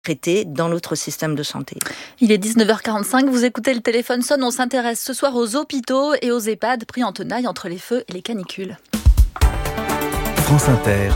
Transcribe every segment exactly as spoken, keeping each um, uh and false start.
traiter dans notre système de santé. Il est dix-neuf heures quarante-cinq, vous écoutez le téléphone sonne, on s'intéresse ce soir aux hôpitaux et aux EHPAD pris en tenaille entre les feux et les canicules. France Inter,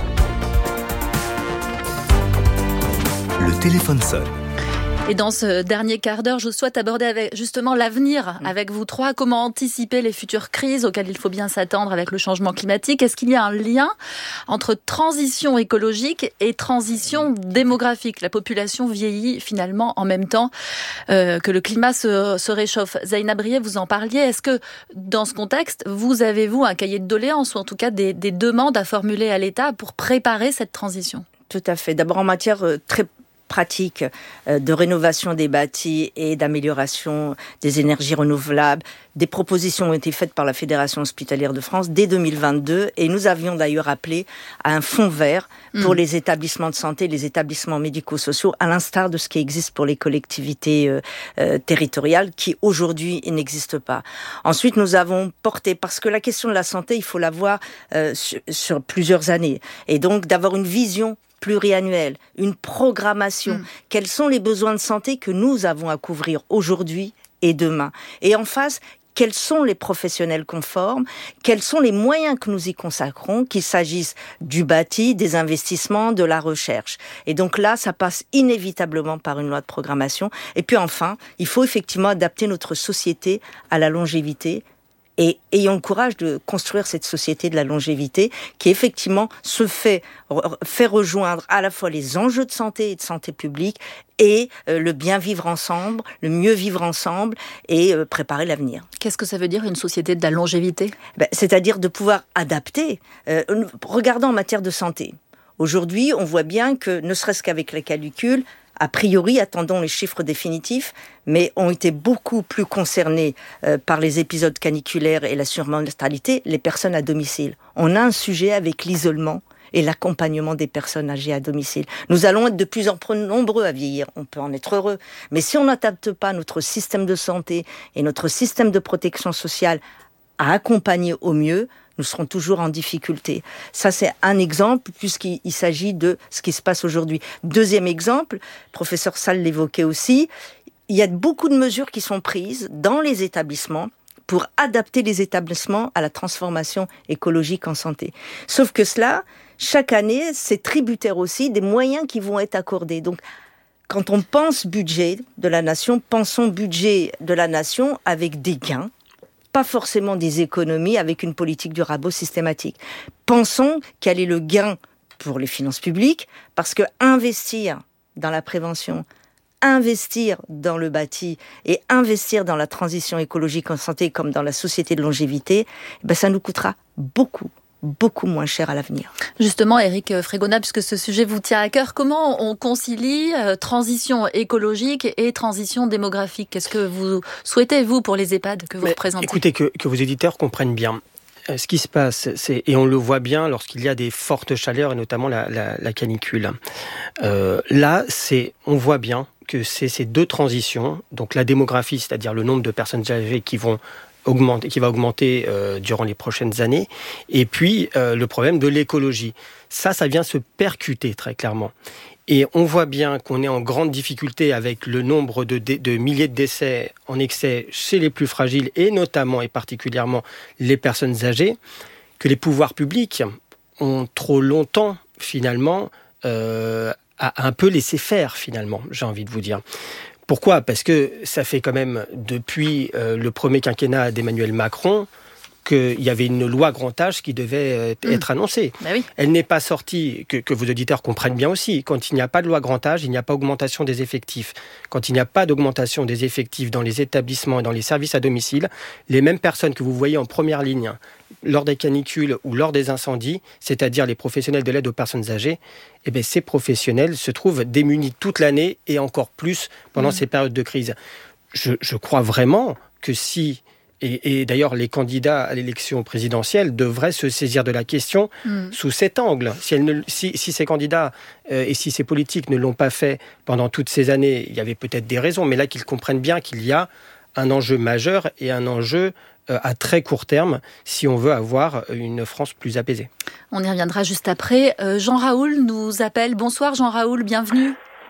le téléphone sonne. Et dans ce dernier quart d'heure, je souhaite aborder avec justement l'avenir avec vous trois. Comment anticiper les futures crises auxquelles il faut bien s'attendre avec le changement climatique? Est-ce qu'il y a un lien entre transition écologique et transition démographique? La population vieillit finalement en même temps euh, que le climat se, se réchauffe. Zaina Brié, vous en parliez. Est-ce que dans ce contexte, vous avez-vous un cahier de doléances ou en tout cas des, des demandes à formuler à l'État pour préparer cette transition? Tout à fait. D'abord en matière euh, très pratique de rénovation des bâtis et d'amélioration des énergies renouvelables. Des propositions ont été faites par la Fédération hospitalière de France dès deux mille vingt-deux et nous avions d'ailleurs appelé à un fonds vert pour mmh. les établissements de santé, les établissements médico-sociaux, à l'instar de ce qui existe pour les collectivités euh, euh, territoriales qui aujourd'hui n'existent pas. Ensuite, nous avons porté, parce que la question de la santé, il faut la voir euh, sur, sur plusieurs années et donc d'avoir une vision pluriannuelle, une programmation. Mmh. Quels sont les besoins de santé que nous avons à couvrir aujourd'hui et demain? Et en face, quels sont les professionnels conformes? Quels sont les moyens que nous y consacrons, qu'il s'agisse du bâti, des investissements, de la recherche? Et donc là, ça passe inévitablement par une loi de programmation. Et puis enfin, il faut effectivement adapter notre société à la longévité. Et ayons le courage de construire cette société de la longévité qui effectivement se fait, fait rejoindre à la fois les enjeux de santé et de santé publique et euh, le bien vivre ensemble, le mieux vivre ensemble et euh, préparer l'avenir. Qu'est-ce que ça veut dire une société de la longévité ? Ben, c'est-à-dire de pouvoir adapter. Euh, regardons en matière de santé. Aujourd'hui, on voit bien que, ne serait-ce qu'avec les canicules, a priori, attendons les chiffres définitifs, mais ont été beaucoup plus concernés euh, par les épisodes caniculaires et la surmortalité, les personnes à domicile. On a un sujet avec l'isolement et l'accompagnement des personnes âgées à domicile. Nous allons être de plus en plus nombreux à vieillir, on peut en être heureux, mais si on n'adapte pas notre système de santé et notre système de protection sociale à accompagner au mieux, nous serons toujours en difficulté. Ça, c'est un exemple, puisqu'il il s'agit de ce qui se passe aujourd'hui. Deuxième exemple, le professeur Sall l'évoquait aussi, il y a beaucoup de mesures qui sont prises dans les établissements pour adapter les établissements à la transformation écologique en santé. Sauf que cela, chaque année, c'est tributaire aussi des moyens qui vont être accordés. Donc, quand on pense budget de la nation, pensons budget de la nation avec des gains, pas forcément des économies avec une politique du rabot systématique. Pensons quel est le gain pour les finances publiques, parce que investir dans la prévention, investir dans le bâti et investir dans la transition écologique en santé comme dans la société de longévité, eh ben ça nous coûtera beaucoup. beaucoup moins cher à l'avenir. Justement, Éric Frégona, puisque ce sujet vous tient à cœur, comment on concilie euh, transition écologique et transition démographique? Qu'est-ce que vous souhaitez, vous, pour les EHPAD que vous Mais représentez? Écoutez, que, que vos éditeurs comprennent bien. Euh, ce qui se passe, c'est, et on le voit bien lorsqu'il y a des fortes chaleurs, et notamment la, la, la canicule. Euh, là, c'est, on voit bien que c'est ces deux transitions, donc la démographie, c'est-à-dire le nombre de personnes âgées qui vont augmenter, qui va augmenter euh, durant les prochaines années, et puis euh, le problème de l'écologie. Ça, ça vient se percuter très clairement. Et on voit bien qu'on est en grande difficulté avec le nombre de, de, de milliers de décès en excès chez les plus fragiles, et notamment et particulièrement les personnes âgées, que les pouvoirs publics ont trop longtemps, finalement, euh, à un peu laissé faire, finalement, j'ai envie de vous dire. Pourquoi ? Parce que ça fait quand même, depuis euh, le premier quinquennat d'Emmanuel Macron, qu'il y avait une loi grand âge qui devait euh, être mmh. annoncée. Bah oui. Elle n'est pas sortie, que, que vos auditeurs comprennent bien aussi. Quand il n'y a pas de loi grand âge, il n'y a pas augmentation des effectifs. Quand il n'y a pas d'augmentation des effectifs dans les établissements et dans les services à domicile, les mêmes personnes que vous voyez en première ligne lors des canicules ou lors des incendies, c'est-à-dire les professionnels de l'aide aux personnes âgées, eh bien, ces professionnels se trouvent démunis toute l'année et encore plus pendant mmh. ces périodes de crise. Je, je crois vraiment que si... Et, et d'ailleurs, les candidats à l'élection présidentielle devraient se saisir de la question mmh. sous cet angle. Si, elle ne, si, si ces candidats euh, et si ces politiques ne l'ont pas fait pendant toutes ces années, il y avait peut-être des raisons, mais là qu'ils comprennent bien qu'il y a un enjeu majeur et un enjeu euh, à très court terme si on veut avoir une France plus apaisée. On y reviendra juste après. Euh, Jean Raoul nous appelle. Bonsoir Jean Raoul, bienvenue.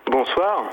Bonsoir.